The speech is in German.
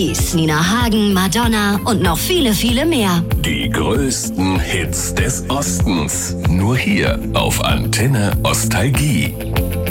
Kiss, Nina Hagen, Madonna und noch viele, viele mehr. Die größten Hits des Ostens. Nur hier auf Antenne Ostalgie.